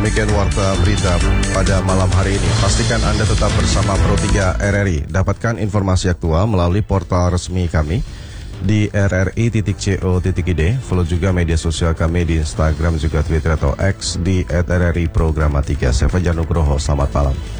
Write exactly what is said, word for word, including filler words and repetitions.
demikian warta berita pada malam hari ini. Pastikan Anda tetap bersama Pro tiga R R I. Dapatkan informasi aktual melalui portal resmi kami di r r i titik co titik i d. Follow juga media sosial kami di Instagram juga Twitter atau X di at r r i programa tiga. Saya Fajar Nugroho, selamat malam.